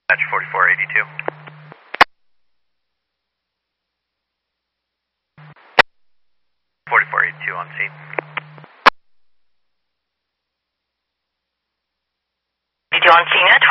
Batch 4482. 4482 on scene. 82 on scene at